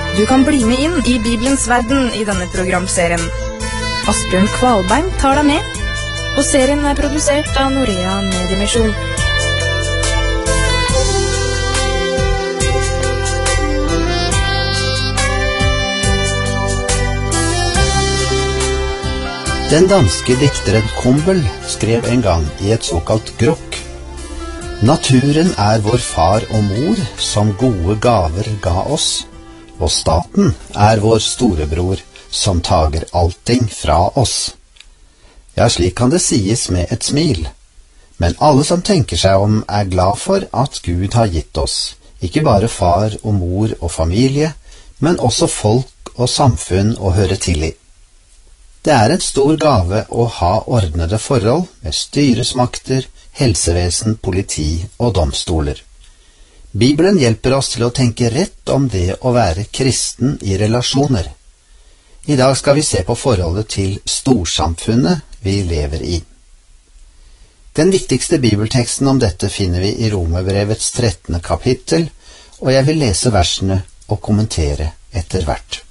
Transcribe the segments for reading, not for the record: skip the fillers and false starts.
Du kan bli med inn i Bibelens verden i denne programserien. Asbjørn Kvalbein tar deg med, og serien er produsert av Norea Mediemisjon. Den danske dikteren Kumbel skrev en gang i et såkalt grokk: Naturen er vår far og mor, som gode gaver ga oss, og staten er vår storebror, som tager allting fra oss. Ja, slik kan det sies med et smil, men alle som tenker seg om er glad for at Gud har gitt oss, ikke bare far og mor og familie, men også folk og samfunn å høre til i. Det er en stor gave å ha ordnede forhold med styresmakter, helsevesen, politi og domstoler. Bibelen hjelper oss til å tenke rett om det å være kristen i relasjoner. I dag skal vi se på forholdet til storsamfunnet vi lever i. Den viktigste bibelteksten om dette finner vi i Romerbrevets 13. kapittel, og jeg vil lese versene og kommentere etter hvert.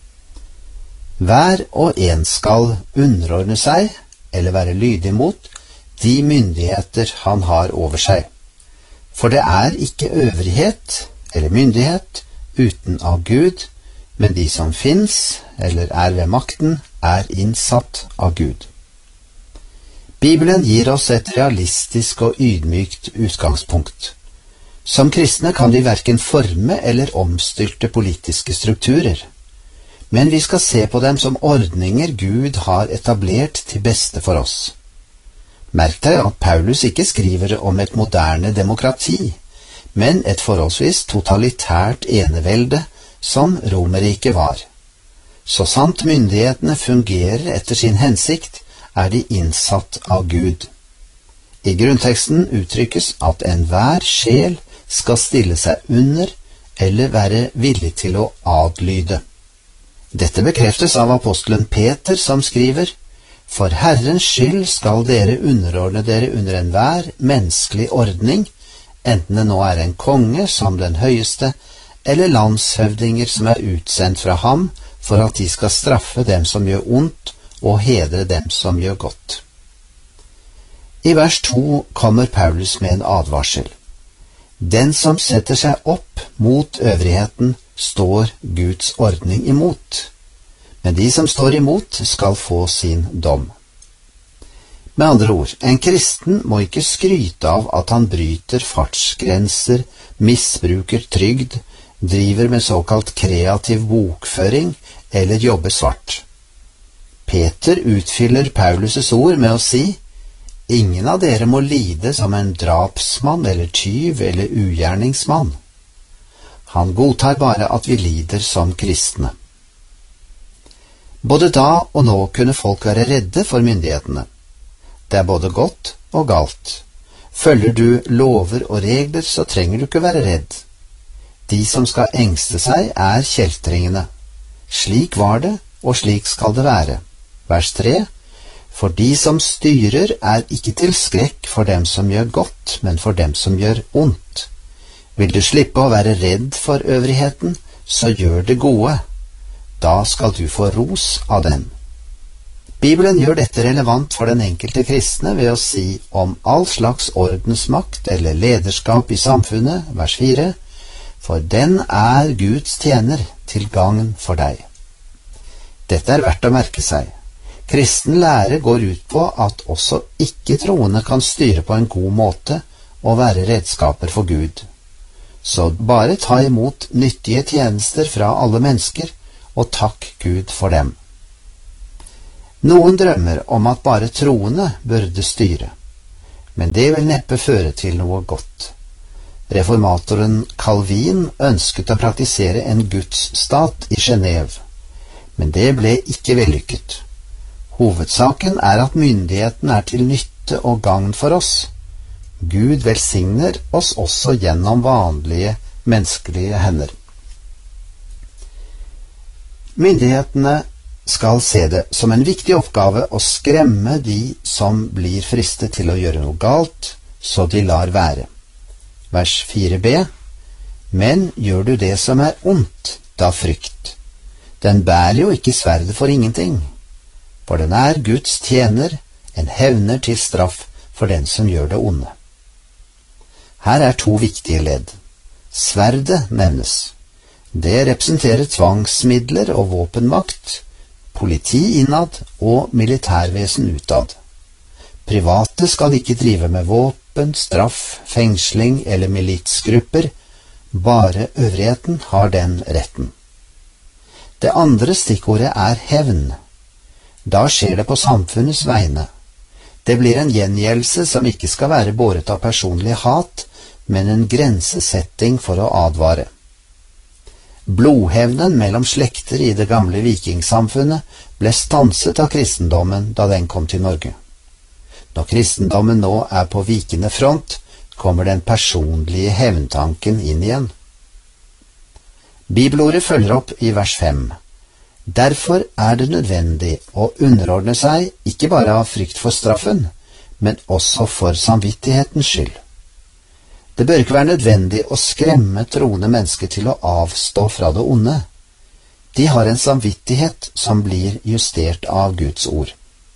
Hver og en skal underordne seg, eller være lydig mot, de myndigheter han har over seg. For det er ikke øvrighet eller myndighet uten av Gud, men de som finnes, eller er ved makten, er innsatt av Gud. Bibelen gir oss et realistisk og ydmykt utgangspunkt. Som kristne kan vi hverken forme eller omstylte politiske strukturer, men vi skal se på dem som ordninger Gud har etablert til beste for oss. Merk deg at Paulus ikke skriver om et moderne demokrati, men et forholdsvis totalitært enevelde som Romerriket var. Så sant myndighetene fungerer etter sin hensikt, er de innsatt av Gud. I grunnteksten uttrykkes at enhver sjel skal stille seg under eller være villig til å adlyde. Dette bekreftes av apostelen Peter, som skriver: For Herrens skyld skal dere underordne dere under enhver menneskelig ordning, enten det nå er en konge som den høyeste, eller landshøvdinger som er utsendt fra ham, for at de skal straffe dem som gjør ondt, og hedre dem som gjør godt. I vers 2 kommer Paulus med en advarsel. Den som setter seg opp mot øvrigheten, står Guds ordning imot. Men de som står imot, skal få sin dom. Med andre ord, en kristen må ikke skryte av at han bryter fartsgrenser, misbruker trygd, driver med såkalt kreativ bokføring eller jobber svart. Peter utfyller Paulus' ord med å si: Ingen av dere må lide som en drapsmann eller tyv eller ugjerningsmann. Han godtar bare at vi lider som kristne. Både da og nå kunne folk være redde for myndighetene. Det er både godt og galt. Følger du lover og regler, så trenger du ikke være redd. De som skal engste seg, er kjeltringene. Slik var det, og slik skal det være. Vers 3: For de som styrer, er ikke til skrekk for dem som gjør godt, men for dem som gjør ondt. Vil du slippe å være redd for øvrigheten, så gjør det gode. Da skal du få ros av dem. Bibelen gjør dette relevant for den enkelte kristne ved å si om all slags ordensmakt eller lederskap i samfunnet, vers 4, for den er Guds tjener til gagn for deg. Dette er verdt å merke seg. Kristen lære går ut på at også ikke-troende kan styre på en god måte og være redskaper for Gud. Så bare ta imot nyttige tjenester fra alle mennesker, og takk Gud for dem. Noen drømmer om at bare troende burde styre, men det vil neppe føre til noe godt. Reformatoren Calvin ønsket å praktisere en gudsstat i Genève, men det ble ikke vellykket. Hovedsaken er at myndigheten er til nytte og gagn for oss. Gud velsigner oss også gjennom vanlige menneskelige hender. Myndighetene skal se det som en viktig oppgave å skremme de som blir fristet til å gjøre noe galt, så de lar være. Vers 4b: Men gjør du det som er ondt, av frykt. Den bærer jo ikke sverdet for ingenting, for den er Guds tjener, en hevner til straff for den som gjør det onde. Her er to viktige ledd. Sverdet nevnes. Det representerer tvangsmidler og våpenmakt, politi innad og militærvesen utad. Private skal ikke drive med våpen, straff, fengsling eller militsgrupper, bare øvrigheten har den retten. Det andre stikkordet er hevn. Da skjer det på samfunnets vegne. Det blir en gjengjeldelse som ikke skal være båret av personlig hat, men en grensesetting for å advare. Blodhevnen mellom slekter i det gamle vikingsamfunnet ble stanset av kristendommen da den kom til Norge. Når kristendommen nå er på vikende front, kommer den personlige hevntanken inn igjen. Bibelordet følger opp i vers 5. Derfor er det nødvendig å underordne seg ikke bare av frykt for straffen, men også for samvittighetens skyld. Det bør ikke være nødvendig å skremme troende mennesker til å avstå fra det onde. De har en samvittighet som blir justert av Guds ord.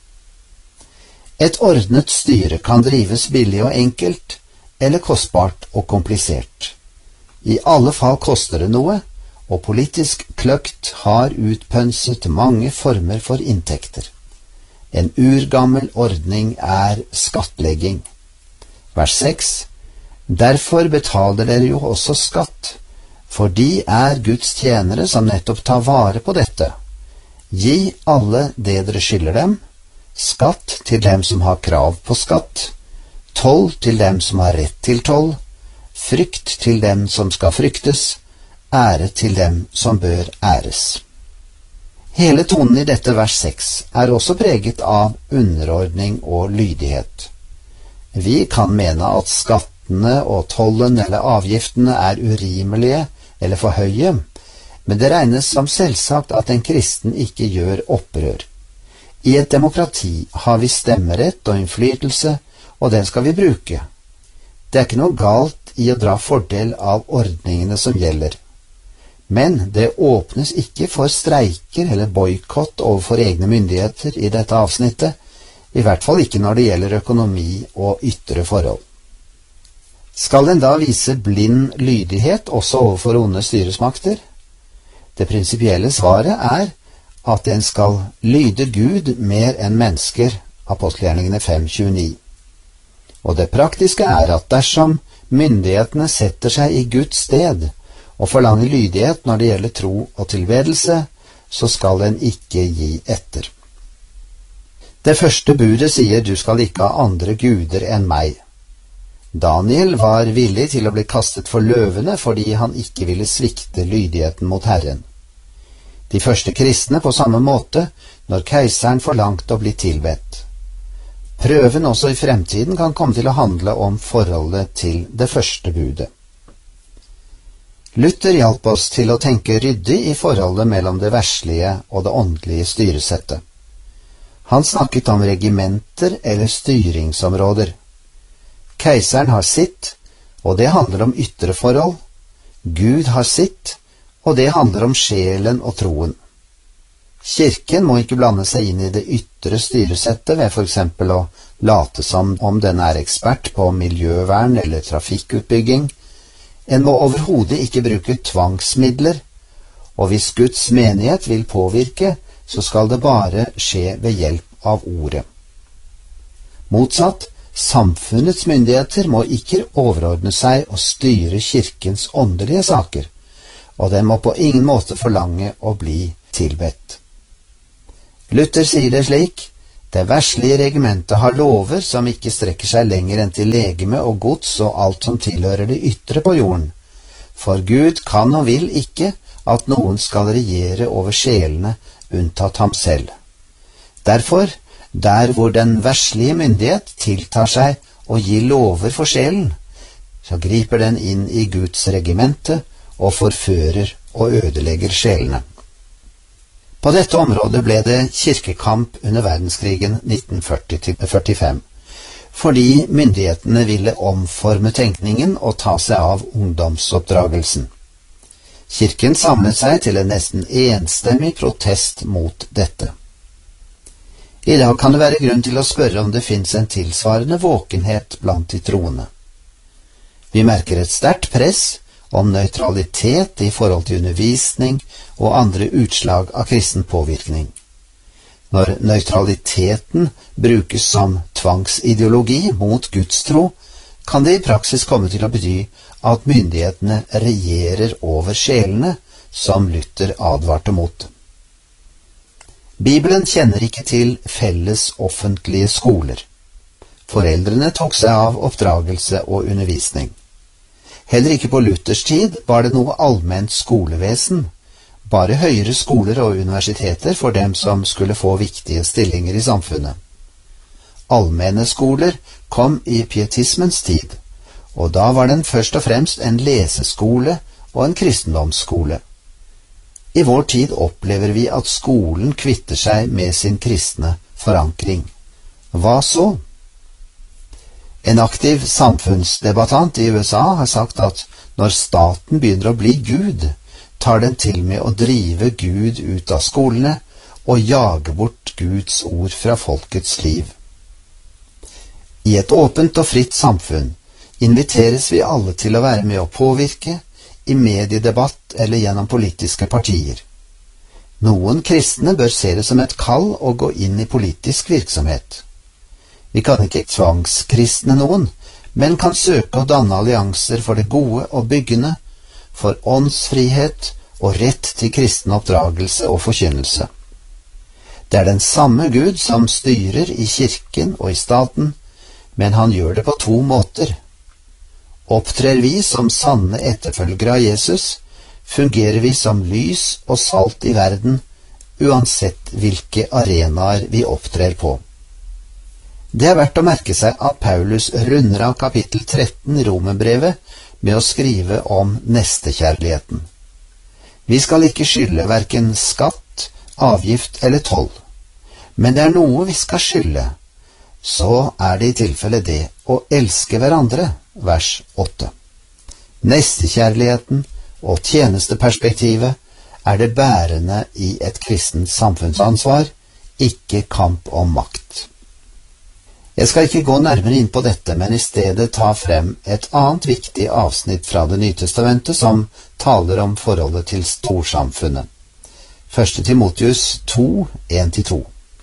Et ordnet styre kan drives billig og enkelt, eller kostbart og komplisert. I alle fall koster det noe, og politisk kløkt har utpønset mange former for inntekter. En urgammel ordning er skattlegging. Vers 6. Derfor betaler dere jo også skatt, for de er Guds tjenere som nettopp tar vare på dette. Gi alle det dere skylder dem, skatt til dem som har krav på skatt, toll til dem som har rett til toll, frykt til dem som skal fryktes, ære til dem som bør æres. Hele tonen i dette vers 6 er også preget av underordning og lydighet. Vi kan mene at skattene og tollen eller avgiftene er urimelige eller for høye, men det regnes som selvsagt at en kristen ikke gjør opprør. I et demokrati har vi stemmerett og innflytelse, og den skal vi bruke. Det er ikke noe galt i å dra fordel av ordningene som gjelder. Men det åpnes ikke for streiker eller boikott overfor egne myndigheter i dette avsnittet, i hvert fall ikke når det gjelder økonomi og ytre forhold. Skal en da vise blind lydighet også overfor onde styresmakter? Det prinsipielle svaret er at en skal lyde Gud mer enn mennesker, apostelgjerningene 5:29. Og det praktiske er at dersom myndighetene setter seg i Guds sted og forlanger lydighet når det gjelder tro og tilbedelse, så skal en ikke gi etter. Det første budet sier du skal ikke ha andre guder enn meg. Daniel var villig til å bli kastet for løvene fordi han ikke ville svikte lydigheten mot Herren. De første kristne på samme måte når keiseren forlangte å bli tilbedt. Prøven også i fremtiden kan komme til å handle om forholdet til det første budet. Luther hjalp oss til å tenke ryddig i forholdet mellom det verslige og det åndelige styresettet. Han snakket om regimenter eller styringsområder. Keiseren har sitt, og det handler om ytre forhold. Gud har sitt, og det handler om sjelen og troen. Kirken må ikke blande seg inn i det ytre styresettet ved for eksempel å late som om den er ekspert på miljøvern eller trafikkutbygging. En må overhodet ikke bruke tvangsmidler, og hvis Guds menighet vil påvirke, så skal det bare skje ved hjelp av ordet. Motsatt, samfunnets myndigheter må ikke overordne seg og styre kirkens åndelige saker, og den må på ingen måte forlange å bli tilbedt. Luther sier det slik: det verslige regimentet har lover som ikke strekker seg lenger enn til legeme og gods og alt som tilhører det ytre på jorden, for Gud kan og vil ikke at noen skal regjere over sjelene unntatt ham selv. Derfor, der hvor den verslige myndighet tiltar seg å gi lover for sjelen, så griper den inn i Guds regimente og forfører og ødelegger sjelene. På dette området ble det kirkekamp under verdenskrigen 1940-45, fordi myndighetene ville omforme tenkningen og ta seg av ungdomsoppdragelsen. Kirken samlet seg til en nesten enstemmig protest mot dette. I dag kan det være grunn til å spørre om det finnes en tilsvarende våkenhet blant de troende. Vi merker et sterkt press om nøytralitet i forhold til undervisning og andre utslag av kristen påvirkning. Når nøytraliteten brukes som tvangsideologi mot gudstro, kan det i praksis komme til å bety at myndighetene regjerer over sjelene, som Luther advarte mot. Bibelen kjenner ikke til felles offentlige skoler. Foreldrene tok seg av oppdragelse og undervisning. Heller ikke på Luthers tid var det noe allment skolevesen, bare høyere skoler og universiteter for dem som skulle få viktige stillinger i samfunnet. Allmenne skoler kom i pietismens tid, og da var den først og fremst en leseskole og en kristendomsskole. I vår tid opplever vi at skolen kvitter seg med sin kristne forankring. Hva så? En aktiv samfunnsdebattant i USA har sagt at når staten begynner å bli Gud, tar den til med å drive Gud ut av skolene og jage bort Guds ord fra folkets liv. I et åpent og fritt samfunn inviteres vi alle til å være med å påvirke i mediedebatt eller gjennom politiske partier. Noen kristne bør se det som et kall å gå inn i politisk virksomhet. Vi kan ikke tvangskristne noen, men kan søke å danne allianser for det gode og byggende, for åndsfrihet og rett til kristen oppdragelse og forkynnelse. Det er den samme Gud som styrer i kirken og i staten, men han gjør det på to måter. Opptrer vi som sanne etterfølgere av Jesus, fungerer vi som lys og salt i verden, uansett hvilke arenaer vi opptrer på. Det er verdt å merke seg at Paulus runder av kapittel 13 i Romerbrevet med å skrive om nestekjærligheten. Vi skal ikke skylde hverken skatt, avgift eller toll, men det er noe vi skal skylde. Så er det i tilfelle det å elske hverandre, vers 8. Nestekjærligheten og tjenesteperspektivet er det bærende i et kristent samfunnsansvar, ikke kamp om makt. Jeg skal ikke gå nærmere inn på dette, men i stedet ta frem et annet viktig avsnitt fra Det nye testamentet som taler om forholdet til storsamfunnet. 1. Timotheus 2, 1-2.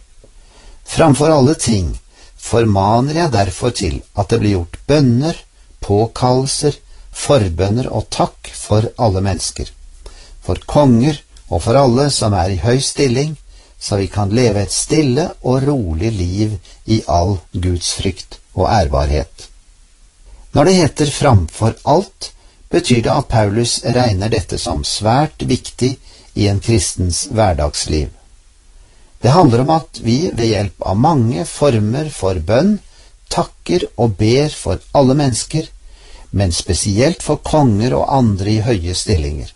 Framfor alle ting formaner jeg derfor til at det blir gjort bønner, påkallelser, forbønner og takk for alle mennesker, for konger og for alle som er i høy stilling, så vi kan leve et stille og rolig liv i all Guds frykt og ærbarhet. Når det heter framfor alt, betyr det at Paulus regner dette som svært viktig i en kristens hverdagsliv. Det handler om at vi ved hjelp av mange former for bønn takker og ber for alle mennesker, men spesielt for konger og andre i høye stillinger.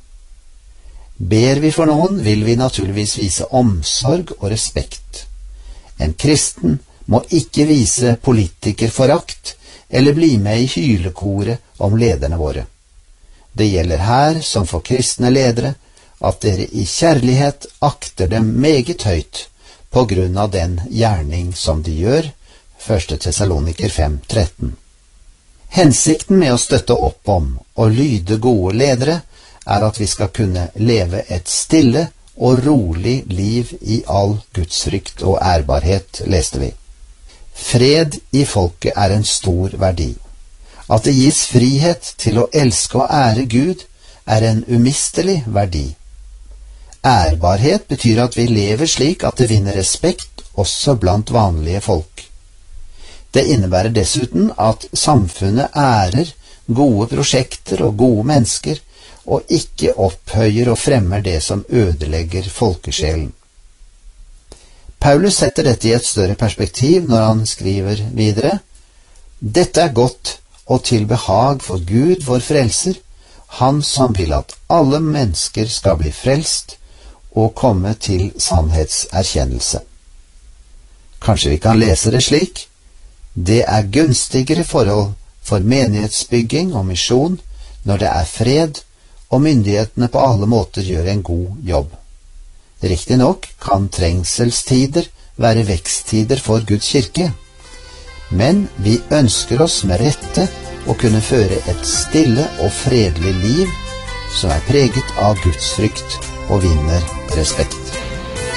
Ber vi for noen, vil vi naturligvis vise omsorg og respekt. En kristen må ikke vise politikerforakt eller bli med i hylekoret om lederne våre. Det gjelder her, som for kristne ledere, at dere i kjærlighet akter dem meget høyt på grunn av den gjerning som de gjør, 1. Tessaloniker 5:13. Hensikten med å støtte opp om og lyde gode ledere er at vi skal kunne leve et stille og rolig liv i all gudsfrykt og ærbarhet, leste vi. Fred i folket er en stor verdi. At det gis frihet til å elske og ære Gud, er en umistelig verdi. Ærbarhet betyr at vi lever slik at det vinner respekt også blant vanlige folk. Det innebærer dessuten at samfunnet ærer gode prosjekter og gode mennesker, og ikke opphøyer og fremmer det som ødelegger folkesjelen. Paulus setter dette i et større perspektiv når han skriver videre: Dette er godt og til behag for Gud vår frelser, han som vil at alle mennesker skal bli frelst og komme til sannhetserkjennelse. Kanskje vi kan lese det slik: Det er gunstigere forhold for menighetsbygging og misjon når det er fred, og myndighetene på alle måter gjør en god jobb. Riktignok kan trengselstider være veksttider for Guds kirke, men vi ønsker oss med rette å kunne føre et stille og fredelig liv som er preget av Guds frykt og vinner respekt.